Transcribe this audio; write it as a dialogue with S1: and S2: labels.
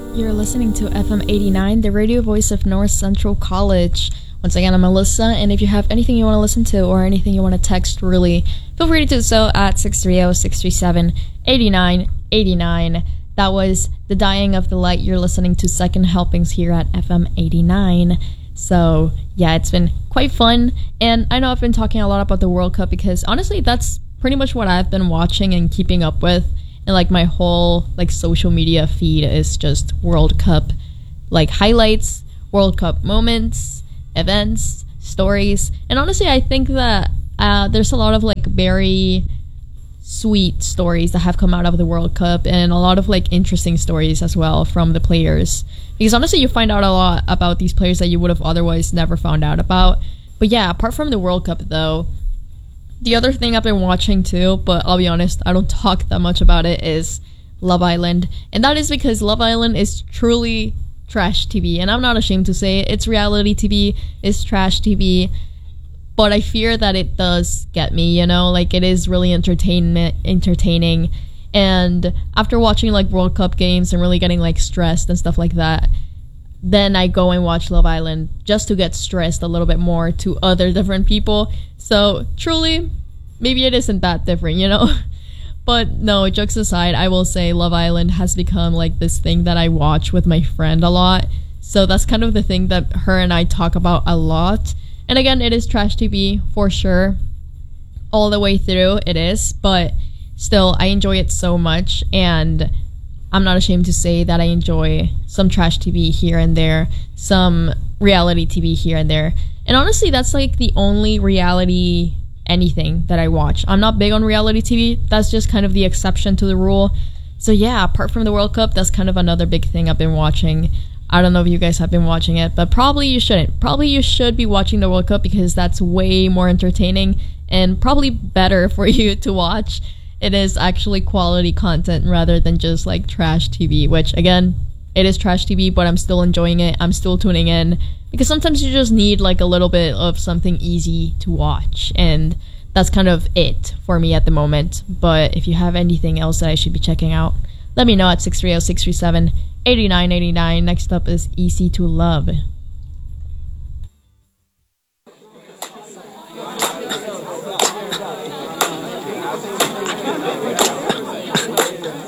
S1: You're listening to FM 89, the radio voice of North Central College. Once again, I'm Melissa, and if you have anything you want to listen to or anything you want to text, really, feel free to do so at 630-637-8989. That was The Dying of the Light. You're listening to Second Helpings here at FM 89. So, yeah, it's been quite fun, and I know I've been talking a lot about the World Cup because, honestly, that's pretty much what I've been watching and keeping up with. And like my whole like social media feed is just World Cup like highlights, World Cup moments, events, stories. And honestly, I think that there's a lot of like very sweet stories that have come out of the World Cup, and a lot of like interesting stories as well from the players. Because honestly, you find out a lot about these players that you would have otherwise never found out about. But yeah, apart from the World Cup though, the other thing I've been watching too, but I'll be honest, I don't talk that much about it, is Love Island. And that is because Love Island is truly trash TV. And I'm not ashamed to say it. It's reality TV, it's trash TV. But I fear that it does get me, you know? Like, it is really entertaining. And after watching, like, World Cup games and really getting, like, stressed and stuff like that, then I go and watch Love Island just to get stressed a little bit more to other different people. So, truly, maybe it isn't that different, you know? But no, jokes aside, I will say Love Island has become like this thing that I watch with my friend a lot. So that's kind of the thing that her and I talk about a lot. And again, it is trash TV for sure. All the way through, it is. But still, I enjoy it so much. And I'm not ashamed to say that I enjoy some trash TV here and there, some reality TV here and there. And honestly, that's like the only reality anything that I watch. I'm not big on reality TV. That's just kind of the exception to the rule. So yeah, apart from the World Cup, that's kind of another big thing I've been watching. I don't know if you guys have been watching it, but probably you shouldn't. Probably you should be watching the World Cup because that's way more entertaining and probably better for you to watch. It is actually quality content rather than just like trash TV, which again, it is trash TV, but I'm still enjoying it. I'm still tuning in because sometimes you just need like a little bit of something easy to watch, and that's kind of it for me at the moment. But if you have anything else that I should be checking out, let me know at 630-637-8989. Next up is Easy to Love.